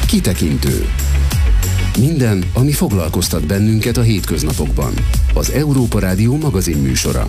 Kitekintő. Minden, ami foglalkoztat bennünket a hétköznapokban. Az Európa Rádió magazinműsora.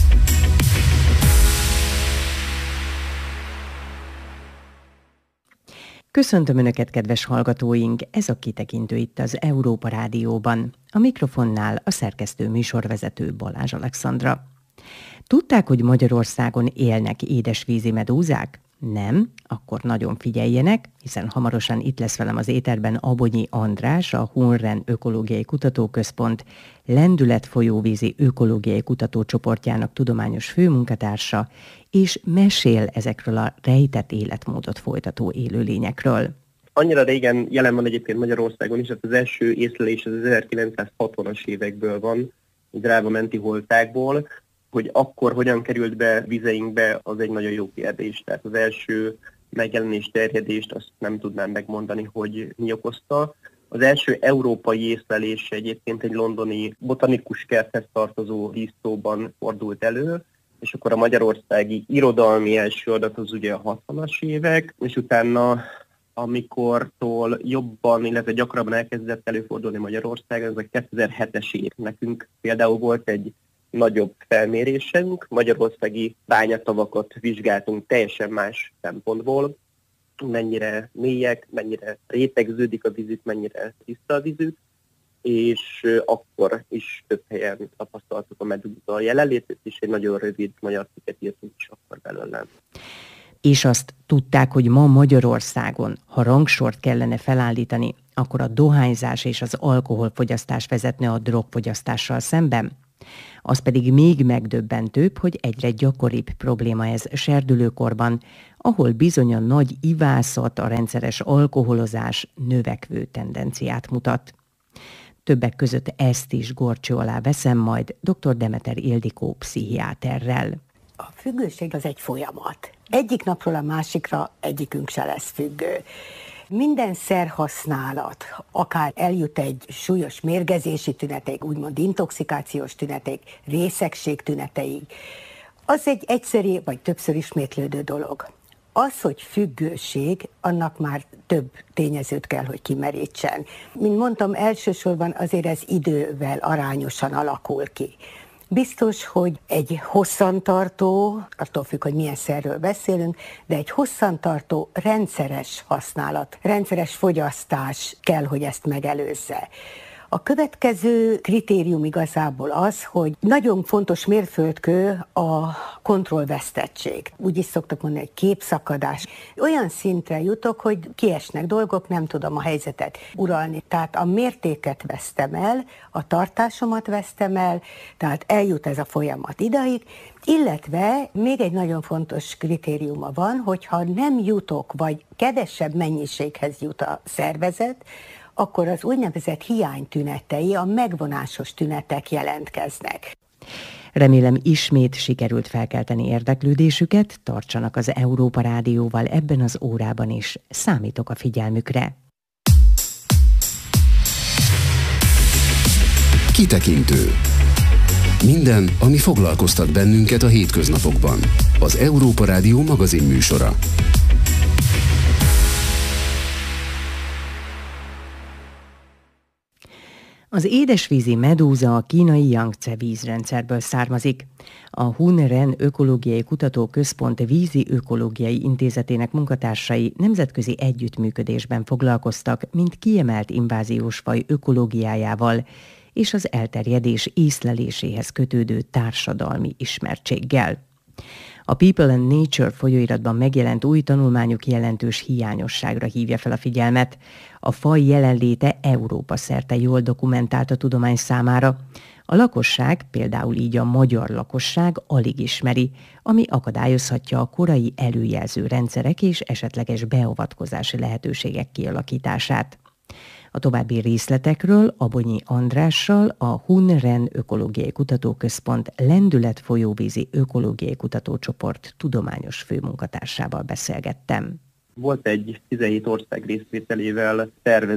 Köszöntöm Önöket, kedves hallgatóink! Ez a Kitekintő itt az Európa Rádióban. A mikrofonnál a szerkesztő műsorvezető Balázs Alexandra. Tudták, hogy Magyarországon élnek édesvízi medúzák? Nem? Akkor nagyon figyeljenek, hiszen hamarosan itt lesz velem az éterben Abonyi András, a Hunren Ökológiai Kutatóközpont Lendület folyóvízi ökológiai kutatócsoportjának tudományos főmunkatársa, és mesél ezekről a rejtett életmódot folytató élőlényekről. Annyira régen jelen van egyébként Magyarországon is, az első észlelés az 1960-as évekből van, dráva menti holtákból. Hogy akkor hogyan került be vizeinkbe, az egy nagyon jó kérdés. Tehát az első megjelenés, terjedést azt nem tudnám megmondani, hogy mi okozta. Az első európai észlelés egyébként egy londoni botanikus kerthez tartozó dísztóban fordult elő, és akkor a magyarországi irodalmi első adat az ugye a 60-as évek, és utána amikortól jobban, illetve gyakrabban elkezdett előfordulni Magyarországon, ez a 2007-es év. Nekünk például volt egy nagyobb felmérésünk, magyarországi bányatavakat vizsgáltunk teljesen más szempontból, mennyire mélyek, mennyire rétegződik a vízük, mennyire tiszta a vízük, és akkor is több helyen tapasztaltuk a medúza jelenlétét, és egy nagyon rövid magyar cikket írtunk is akkor belőle. És azt tudták, hogy ma Magyarországon, ha rangsort kellene felállítani, akkor a dohányzás és az alkoholfogyasztás vezetne a drogfogyasztással szemben? Az pedig még megdöbbentőbb, hogy egyre gyakoribb probléma ez serdülőkorban, ahol bizony a nagy ivászat, a rendszeres alkoholozás növekvő tendenciát mutat. Többek között ezt is górcső alá veszem majd dr. Demeter Ildikó pszichiáterrel. A függőség az egy folyamat. Egyik napról a másikra egyikünk se lesz függő. Minden szerhasználat, akár eljut egy súlyos mérgezési tüneteig, úgymond intoxikációs tüneteig, részegség tüneteig, az egy egyszeri vagy többször ismétlődő dolog. Az, hogy függőség, annak már több tényezőt kell, hogy kimerítsen. Mint mondtam, elsősorban azért ez idővel arányosan alakul ki. Biztos, hogy egy hosszantartó, attól függ, hogy milyen szerről beszélünk, de egy hosszantartó rendszeres használat, rendszeres fogyasztás kell, hogy ezt megelőzze. A következő kritérium igazából az, hogy nagyon fontos mérföldkő a kontrollvesztettség. Úgy is szoktak mondani, hogy képszakadás. Olyan szintre jutok, hogy kiesnek dolgok, nem tudom a helyzetet uralni. Tehát a mértéket vesztem el, a tartásomat vesztem el, tehát eljut ez a folyamat idáig, illetve még egy nagyon fontos kritériuma van, hogyha nem jutok, vagy kevesebb mennyiséghez jut a szervezet, akkor az úgynevezett hiánytünetei, a megvonásos tünetek jelentkeznek. Remélem ismét sikerült felkelteni érdeklődésüket, tartsanak az Európa Rádióval ebben az órában is. Számítok a figyelmükre. Kitekintő. Minden, ami foglalkoztat bennünket a hétköznapokban. Az Európa Rádió magazinműsora. Az édesvízi medúza a kínai Jangtze vízrendszerből származik. A Hunren Ökológiai Kutatóközpont Vízi Ökológiai Intézetének munkatársai nemzetközi együttműködésben foglalkoztak, mint kiemelt inváziós faj ökológiájával és az elterjedés észleléséhez kötődő társadalmi ismertséggel. A People and Nature folyóiratban megjelent új tanulmányok jelentős hiányosságra hívja fel a figyelmet. A faj jelenléte Európa szerte jól dokumentált a tudomány számára. A lakosság, például így a magyar lakosság alig ismeri, ami akadályozhatja a korai előjelző rendszerek és esetleges beavatkozási lehetőségek kialakítását. A további részletekről Abonyi Andrással, a Hunren Ökológiai Kutatóközpont Lendület folyóvízi ökológiai kutatócsoport tudományos főmunkatársával beszélgettem. Volt egy 17 ország részvételével tervezett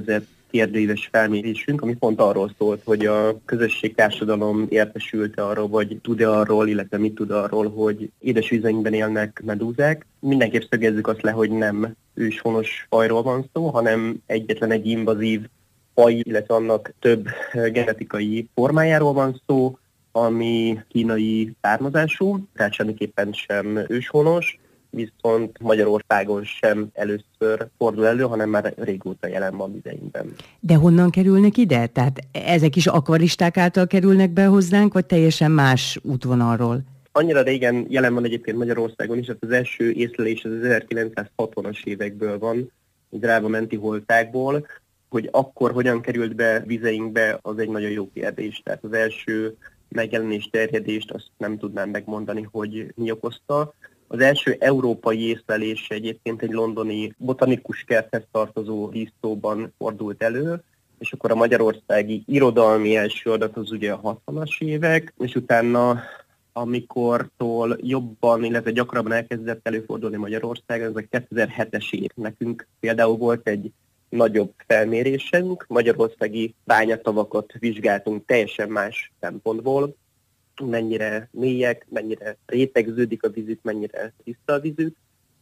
kérdőíves felmérésünk, ami pont arról szólt, hogy a közösségtársadalom értesült-e arról, vagy tud-e arról, illetve mit tud arról, hogy édesvizeinkben élnek medúzák. Mindenképp szögezzük azt le, hogy nem őshonos fajról van szó, hanem egyetlen egy invazív faj, illetve annak több genetikai formájáról van szó, ami kínai származású, tehát semmiképpen sem őshonos, viszont Magyarországon sem először fordul elő, hanem már régóta jelen van vizeinkben. De honnan kerülnek ide? Tehát ezek is akvaristák által kerülnek be hozzánk, vagy teljesen más útvonalról? Annyira régen jelen van egyébként Magyarországon is, az első észlelés az 1960-as évekből van, drága menti holtákból, hogy akkor hogyan került be vizeinkbe, az egy nagyon jó kérdés. Tehát az első megjelenés, terjedést azt nem tudnám megmondani, hogy mi okozta. Az első európai észlelés egyébként egy londoni botanikus kerthez tartozó dísztóban fordult elő, és akkor a magyarországi irodalmi első adat az ugye a 60-as évek, és utána amikortól jobban, illetve gyakrabban elkezdett előfordulni Magyarországon, ez a 2007-es év. Nekünk például volt egy nagyobb felmérésünk, magyarországi bányatavakat vizsgáltunk teljesen más szempontból, mennyire mélyek, mennyire rétegződik a vízük, mennyire tiszta a vízük,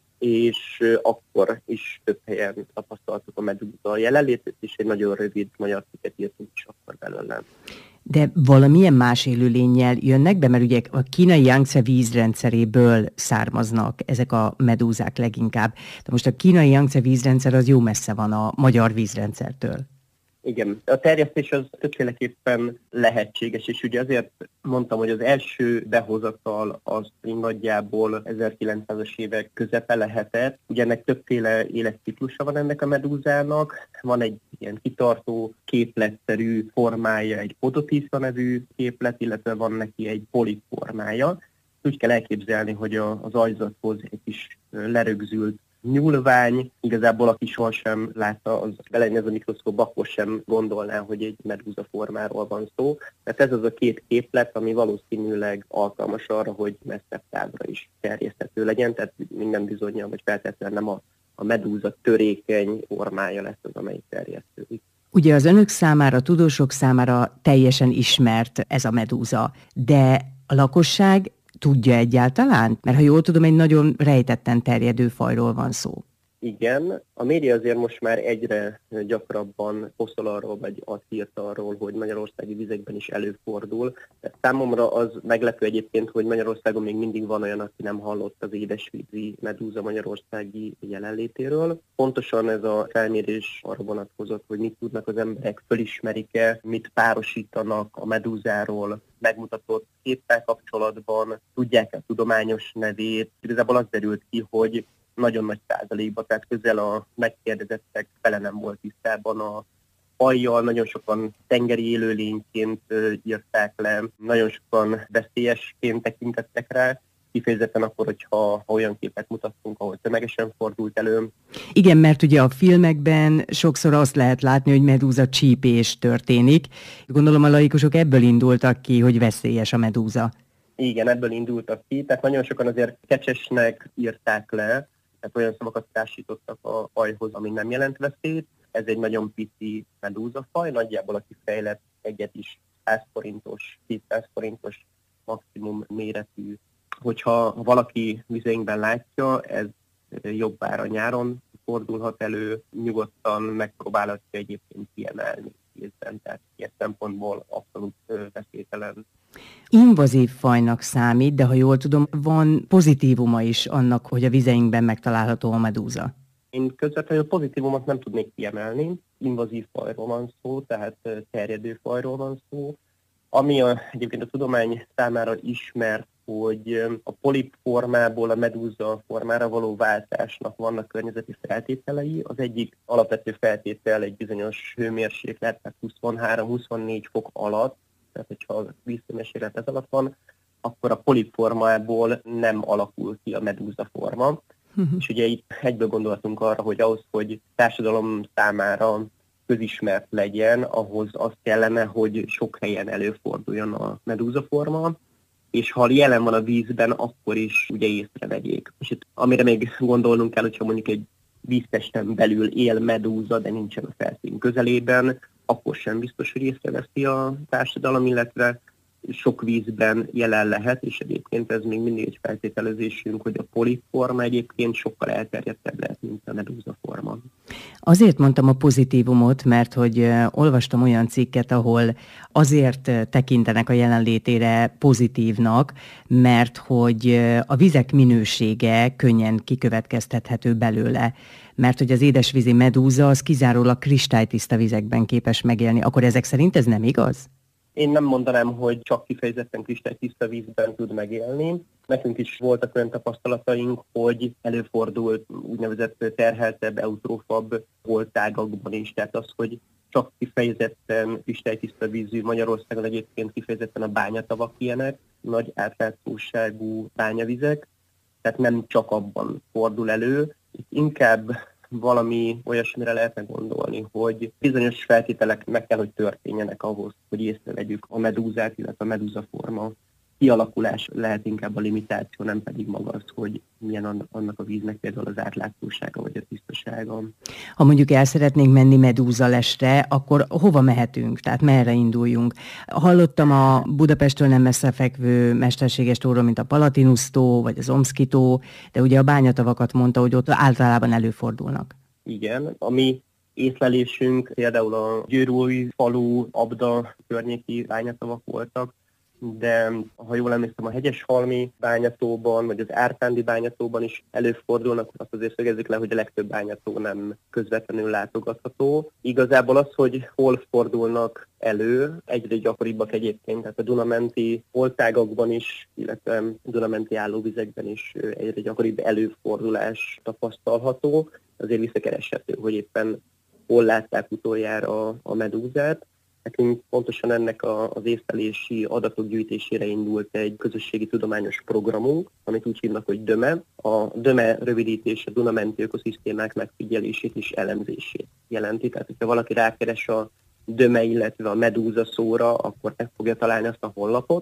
és akkor is több helyen tapasztaltuk a medúza jelenlétét, és egy nagyon rövid magyar cikket írtunk is akkor belőle. De valamilyen más élőlénnyel jönnek be, mert ugye a kínai Yangtze vízrendszeréből származnak ezek a medúzák leginkább. De most a kínai Yangtze vízrendszer az jó messze van a magyar vízrendszertől. Igen, a terjesztés az többféleképpen lehetséges, és ugye azért mondtam, hogy az első behozatal az nagyjából 1900-as évek közepe lehetett. Ugye ennek többféle életciklusa van ennek a medúzának, van egy ilyen kitartó, képletszerű formája, egy podotisza nevű képlet, illetve van neki egy polip formája. Úgy kell elképzelni, hogy az ajzathoz egy kis lerögzült nyúlvány, igazából aki sohasem látta, az belenéz a mikroszkópba, akkor sem gondolná, hogy egy medúza formáról van szó. Tehát ez az a két képlet, ami valószínűleg alkalmas arra, hogy messzebb távra is terjeszthető legyen, tehát minden bizonnyal, vagy feltétlenül nem a medúza törékeny formája lesz az, amelyik terjesztődik. Ugye az önök számára, tudósok számára teljesen ismert ez a medúza, de a lakosság tudja egyáltalán? Mert ha jól tudom, egy nagyon rejtetten terjedő fajról van szó. Igen, a média azért most már egyre gyakrabban posztol arról, vagy ad hírt arról, hogy magyarországi vizekben is előfordul. Számomra az meglepő egyébként, hogy Magyarországon még mindig van olyan, aki nem hallott az édesvízi medúza magyarországi jelenlétéről. Pontosan ez a felmérés arra vonatkozott, hogy mit tudnak az emberek, fölismerik-e, mit párosítanak a medúzáról megmutatott képpel kapcsolatban, tudják a tudományos nevét. Igazából az derült ki, hogy nagyon nagy százalékban, tehát közel a megkérdezettek fele nem volt tisztában a fajjal, nagyon sokan tengeri élőlényként írták le, nagyon sokan veszélyesként tekintettek rá, kifejezetten akkor, hogyha olyan képet mutattunk, ahol tömegesen fordult elő. Igen, mert ugye a filmekben sokszor azt lehet látni, hogy medúza csípés történik. Gondolom a laikusok ebből indultak ki, hogy veszélyes a medúza. Igen, ebből indultak ki, tehát nagyon sokan azért kecsesnek írták le, tehát olyan szavakat társítottak a fajhoz, ami nem jelent veszélyt. Ez egy nagyon pici medúzafaj, nagyjából aki fejlett egyet is 100 forintos, 200 forintos maximum méretű. Hogyha valaki vizeinkben látja, ez jobb ára nyáron fordulhat elő, nyugodtan megpróbálhatja egyébként kiemelni kézben, tehát ilyen szempontból abszolút veszélytelen. Invazív fajnak számít, de ha jól tudom, van pozitívuma is annak, hogy a vizeinkben megtalálható a medúza. Én közvetlenül pozitívumot nem tudnék kiemelni. Invazív fajról van szó, tehát terjedő fajról van szó. Ami egyébként a tudomány számára ismert, hogy a polip formából a medúza formára való váltásnak vannak környezeti feltételei. Az egyik alapvető feltétel egy bizonyos hőmérséklet, tehát 23-24 fok alatt, tehát hogyha a vízhőmérséklet ez alatt van, akkor a polip formából nem alakul ki a medúza forma. És ugye itt egyből gondoltunk arra, hogy ahhoz, hogy társadalom számára közismert legyen, ahhoz az kellene, hogy sok helyen előforduljon a medúza forma, és ha jelen van a vízben, akkor is ugye észrevegyék. És itt, amire még gondolnunk kell, hogyha mondjuk egy víztesten belül él medúza, de nincsen a felszín közelében, akkor sem biztos, hogy észreveszi a társadalom, illetve sok vízben jelen lehet, és egyébként ez még mindig egy feltételezésünk, hogy a polipforma egyébként sokkal elterjedtebb lehet, mint a medúzaforma. Azért mondtam a pozitívumot, mert hogy olvastam olyan cikket, ahol azért tekintenek a jelenlétére pozitívnak, mert hogy a vizek minősége könnyen kikövetkeztethető belőle. Mert hogy az édesvízi medúza az kizárólag kristálytiszta vizekben képes megélni. Akkor ezek szerint ez nem igaz? Én nem mondanám, hogy csak kifejezetten kristálytiszta vízben tud megélni. Nekünk is voltak olyan tapasztalataink, hogy előfordult úgynevezett terheltebb, eutrófabb holtágakban is. Tehát az, hogy csak kifejezetten kristálytiszta vízű, Magyarországon egyébként kifejezetten a bányatavak ilyenek, nagy átlátszóságú bányavizek, tehát nem csak abban fordul elő. Itt inkább valami olyasmire lehetne gondolni, hogy bizonyos feltételek meg kell, hogy történjenek ahhoz, hogy észrevegyük a medúzát, illetve a medúzaforma kialakulás lehet inkább a limitáció, nem pedig maga az, hogy milyen annak a víznek például az átlátszósága vagy a tisztasága. Ha mondjuk el szeretnénk menni medúzalestre, akkor hova mehetünk? Tehát merre induljunk? Hallottam a Budapesttől nem messze fekvő mesterséges tóról, mint a Palatinus-tó vagy az Omszki-tó, de ugye a bányatavakat mondta, hogy ott általában előfordulnak. Igen, a mi észlelésünk például a Győrúj falu, Abda környéki bányatavak voltak, de ha jól emlékszem, a Hegyeshalmi bányatóban, vagy az Ártándi bányatóban is előfordulnak, azt azért szögezzük le, hogy a legtöbb bányató nem közvetlenül látogatható. Igazából az, hogy hol fordulnak elő, egyre gyakoribbak egyébként, tehát a Duna-menti holtágakban is, illetve a Duna-menti állóvizekben is egyre gyakoribb előfordulás tapasztalható. Azért visszakereshető, hogy éppen hol látták utoljára a medúzát. Nekünk pontosan ennek az észlelési adatok gyűjtésére indult egy közösségi tudományos programunk, amit úgy hívnak, hogy DÖME. A DÖME rövidítés a Duna-menti ökoszisztémák megfigyelését és elemzését jelenti. Tehát, hogyha valaki rákeres a DÖME, illetve a medúza szóra, akkor meg fogja találni azt a honlapot,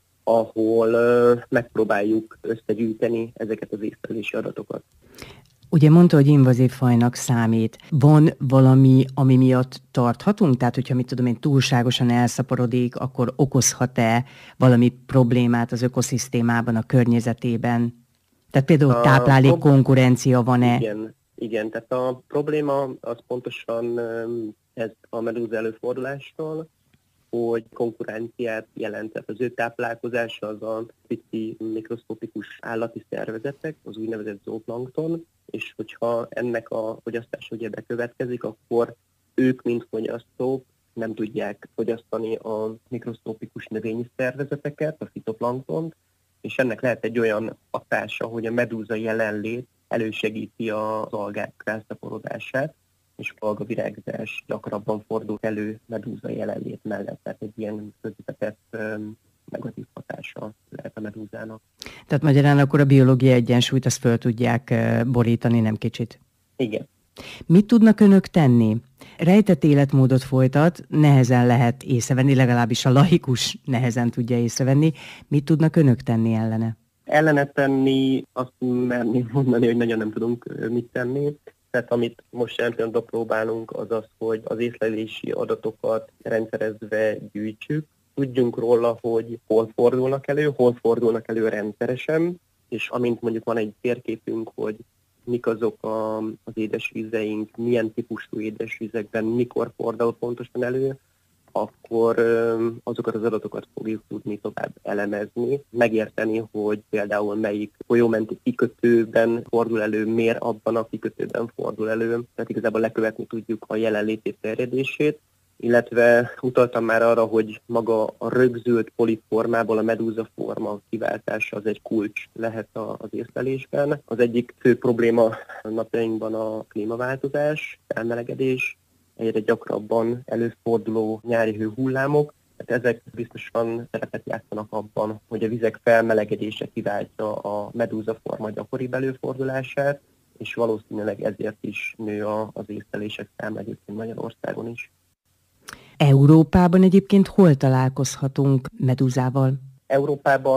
ahol megpróbáljuk összegyűjteni ezeket az észlelési adatokat. Ugye mondta, hogy invazív fajnak számít. Van valami, ami miatt tarthatunk? Tehát, hogyha mit tudom én, túlságosan elszaporodik, akkor okozhat-e valami problémát az ökoszisztémában, a környezetében? Tehát például táplálék konkurencia van-e? Igen, tehát a probléma az pontosan ez a medúza előfordulástól, hogy konkurenciát jelent. Tehát az ő táplálkozása az a pici mikroszkopikus állati szervezetek, az úgynevezett zooplankton, és hogyha ennek a fogyasztása ugye bekövetkezik, akkor ők, mint fogyasztók nem tudják fogyasztani a mikroszkopikus növényi szervezeteket, a fitoplanktont, és ennek lehet egy olyan hatása, hogy a medúza jelenlét elősegíti az algák rászaporodását, és algavirágzás gyakrabban fordul elő medúza jelenlét mellett, tehát egy ilyen közvetett negatív hatása lehet a medúzának. Tehát magyarán akkor a biológiai egyensúlyt azt föl tudják borítani, nem kicsit? Igen. Mit tudnak önök tenni? Rejtett életmódot folytat, nehezen lehet észrevenni, legalábbis a laikus nehezen tudja észrevenni. Mit tudnak önök tenni ellene? Ellene tenni, azt merném mondani, hogy nagyon nem tudunk mit tenni. Tehát amit most jelen próbálunk, az az, hogy az észlelési adatokat rendszerezve gyűjtsük. Tudjunk róla, hogy hol fordulnak elő rendszeresen, és amint mondjuk van egy térképünk, hogy mik azok az édesvízeink, milyen típusú édesvizekben, mikor fordul pontosan elő, akkor azokat az adatokat fogjuk tudni tovább elemezni, megérteni, hogy például melyik folyómenti kikötőben fordul elő, miért abban a kikötőben fordul elő, tehát igazából lekövetni tudjuk a jelenlétét, terjedését, illetve utaltam már arra, hogy maga a rögzült polipformából a medúzaforma kiváltása az egy kulcs lehet az észlelésben. Az egyik fő probléma napjainkban a klímaváltozás, felmelegedés, egyre gyakrabban előforduló nyári hőhullámok. Tehát ezek biztosan szerepet játszanak abban, hogy a vizek felmelegedése kiváltja a medúzaforma gyakoribb előfordulását, és valószínűleg ezért is nő az észlelések száma egyébként Magyarországon is. Európában egyébként hol találkozhatunk medúzával? Európában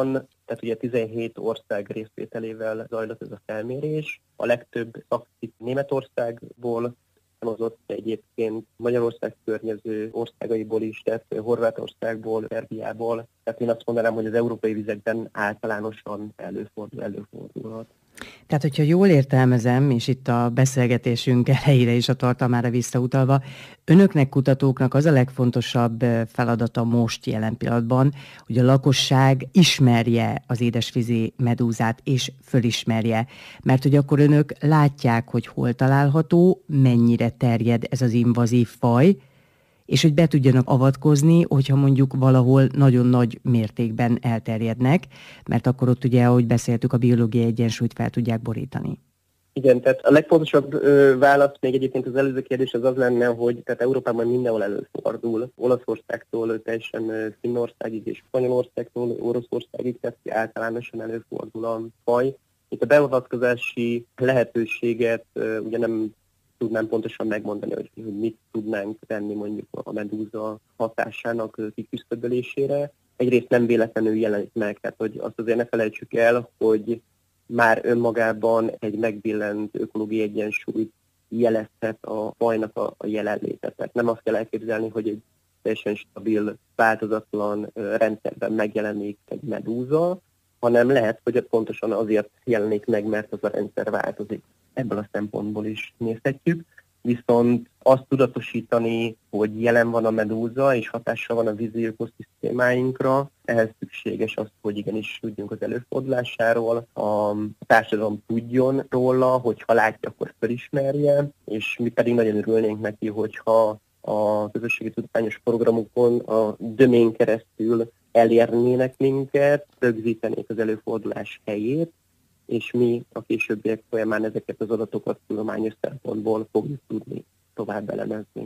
Tehát ugye 17 ország részvételével zajlott ez a felmérés. A legtöbb szakcikk Németországból származott, egyébként Magyarország környező országaiból is, tehát Horvátországból, Szerbiából. Tehát én azt mondanám, hogy az európai vizekben általánosan előfordulhat. Tehát, hogyha jól értelmezem, és itt a beszélgetésünk elejére is a tartalmára visszautalva, önöknek, kutatóknak az a legfontosabb feladata most jelen pillanatban, hogy a lakosság ismerje az édesvízi medúzát, és fölismerje. Mert hogy akkor önök látják, hogy hol található, mennyire terjed ez az invazív faj, és hogy be tudjanak avatkozni, hogyha mondjuk valahol nagyon nagy mértékben elterjednek, mert akkor ott ugye, ahogy beszéltük, a biológiai egyensúlyt fel tudják borítani. Igen, tehát a legfontosabb válasz még egyébként az előző kérdés az lenne, hogy tehát Európában mindenhol előfordul. Olaszországtól teljesen Finnországig és Spanyolországtól Oroszországig, tehát általánosan előfordul a faj. Itt a beavatkozási lehetőséget ugye nem tudnám pontosan megmondani, hogy mit tudnánk tenni mondjuk a medúza hatásának kiküszöbölésére. Egyrészt nem véletlenül jelenik meg, tehát hogy azt azért ne felejtsük el, hogy már önmagában egy megbillent ökológiai egyensúlyt jelezhet a fajnak a jelenléte. Tehát nem azt kell elképzelni, hogy egy teljesen stabil, változatlan rendszerben megjelenik egy medúza, hanem lehet, hogy pontosan azért jelenik meg, mert az a rendszer változik. Ebből a szempontból is nézhetjük. Viszont azt tudatosítani, hogy jelen van a medúza és hatással van a vízi ökoszisztémáinkra, ehhez szükséges az, hogy igenis tudjunk az előfordulásáról, a társadalom tudjon róla, hogyha látja, akkor felismerje, és mi pedig nagyon örülnénk neki, hogyha a közösségi tudományos programokon a dömén keresztül elérnének minket, rögzítenék az előfordulás helyét, és mi a későbbiek folyamán ezeket az adatokat tudományos szempontból fogjuk tudni tovább elemezni.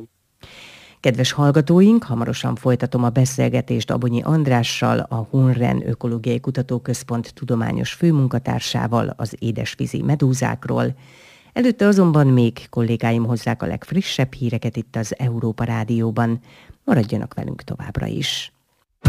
Kedves hallgatóink, hamarosan folytatom a beszélgetést Abonyi Andrással, a Hunren Ökológiai Kutatóközpont tudományos főmunkatársával az édesvízi medúzákról. Előtte azonban még kollégáim hozzák a legfrissebb híreket itt az Európa Rádióban. Maradjanak velünk továbbra is!